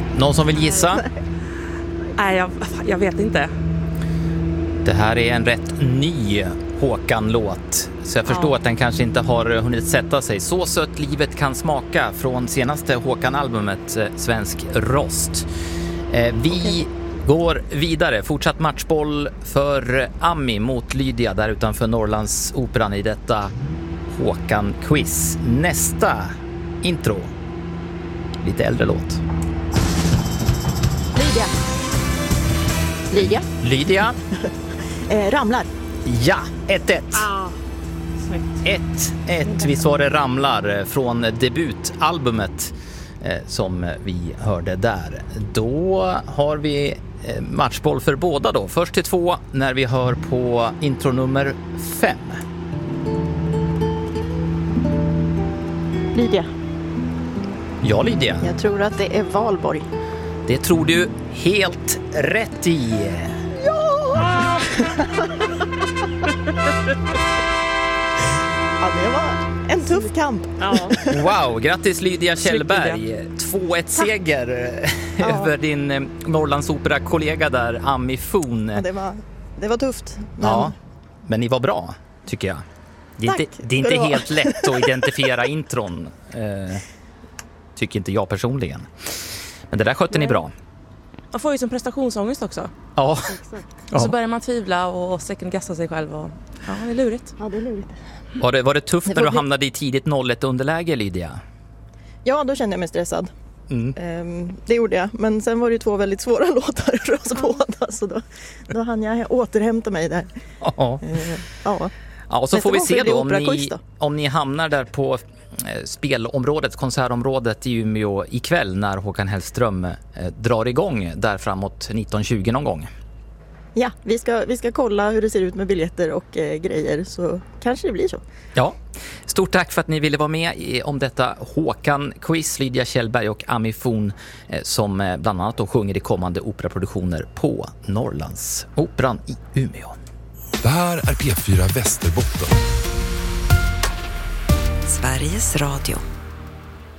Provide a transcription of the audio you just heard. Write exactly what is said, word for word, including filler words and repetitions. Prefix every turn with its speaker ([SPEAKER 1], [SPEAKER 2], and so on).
[SPEAKER 1] Någon som vill gissa?
[SPEAKER 2] Nej, jag, jag vet inte.
[SPEAKER 1] Det här är en rätt ny Håkan-låt, så jag förstår ja. att den kanske inte har hunnit sätta sig. Så sött livet kan smaka från senaste Håkan-albumet Svensk Rost. Eh, vi okay. går vidare. Fortsatt matchboll för Ami mot Lydia där utanför Norrlands operan i detta Håkan-quiz. Nästa intro. Lite äldre låt.
[SPEAKER 3] Lydia. Lydia.
[SPEAKER 1] Lydia.
[SPEAKER 3] eh, ramlar.
[SPEAKER 1] Ja, ett ett.
[SPEAKER 2] Ah,
[SPEAKER 1] ett ett. Visst var det Ramlar från debutalbumet eh, som vi hörde där. Då har vi eh, matchboll för båda då. Först till två när vi hör på intro nummer fem.
[SPEAKER 3] Lydia.
[SPEAKER 1] Ja, Lydia.
[SPEAKER 3] Jag tror att det är Valborg.
[SPEAKER 1] Det tror du helt rätt i.
[SPEAKER 3] Ja! Ja, det var en tuff kamp.
[SPEAKER 2] Ja.
[SPEAKER 1] Wow, grattis Lydia Kjellberg. två ett seger ja. över din Norrlands opera-kollega där, Ami Foon.
[SPEAKER 3] Ja, det var, det var tufft.
[SPEAKER 1] Men... Ja, men ni var bra, tycker jag. Det är
[SPEAKER 3] Tack,
[SPEAKER 1] inte, det är inte helt lätt att identifiera intron, eh, tycker inte jag personligen. Men det där skötte ni bra.
[SPEAKER 2] Man får ju som prestationsångest också.
[SPEAKER 1] Ja.
[SPEAKER 2] Och så börjar man tvivla och second-guessa sig själv. Och, ja, det är lurigt.
[SPEAKER 3] Ja, det är lurigt.
[SPEAKER 1] Var det, var det tufft
[SPEAKER 3] det
[SPEAKER 1] när du
[SPEAKER 3] bli...
[SPEAKER 1] hamnade i tidigt noll ett underläge, Lydia?
[SPEAKER 3] Ja, då kände jag mig stressad.
[SPEAKER 1] Mm.
[SPEAKER 3] Um, det gjorde jag. Men sen var det ju två väldigt svåra låtar för oss båda. Så då, då hann jag återhämta mig där.
[SPEAKER 1] Ja.
[SPEAKER 3] Uh, ja.
[SPEAKER 1] Ja, och så
[SPEAKER 3] Nästa
[SPEAKER 1] får vi se då om ni,
[SPEAKER 3] då
[SPEAKER 1] om ni hamnar där på eh, spelområdet, konsertområdet i Umeå ikväll när Håkan Hellström eh, drar igång där framåt nitton tjugo någon gång.
[SPEAKER 3] Ja, vi ska, vi ska kolla hur det ser ut med biljetter och eh, grejer, så kanske det blir så.
[SPEAKER 1] Ja, stort tack för att ni ville vara med i, om detta Håkan-quiz, Lydia Kjellberg och Ami Foon eh, som eh, bland annat då sjunger i kommande operaproduktioner på Norrlands operan i Umeå.
[SPEAKER 4] Det här är P fyra Västerbotten.
[SPEAKER 5] Sveriges Radio.